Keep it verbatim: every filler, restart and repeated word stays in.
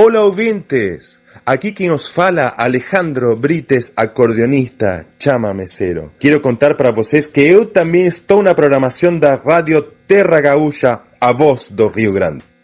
Hola ouvintes, aquí quem os fala Alejandro Brites, acordeonista, chamamecero. Quero contar para vocês que eu também estou na programação da Rádio Terra Gaúcha, a voz do Rio Grande.